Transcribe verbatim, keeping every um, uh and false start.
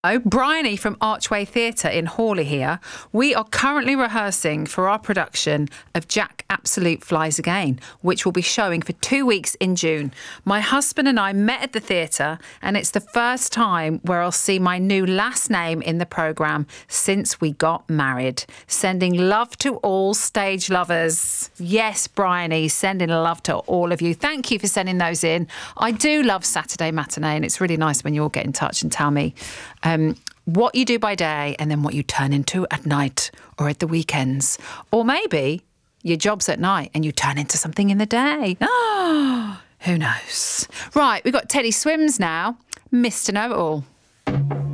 Oh, Bryony from Archway Theatre in Hawley here. We are currently rehearsing for our production of Jack Absolute Flies Again, which will be showing for two weeks in June. My husband and I met at the theatre, and it's the first time where I'll see my new last name in the programme since we got married. Sending love to all stage lovers. Yes, Bryony, sending love to all of you. Thank you for sending those in. I do love Saturday Matinee, and it's really nice when you all get in touch and tell me Um, what you do by day and then what you turn into at night or at the weekends. Or maybe your job's at night and you turn into something in the day. Oh, who knows? Right, we've got Teddy Swims now. Mister Know-It-All.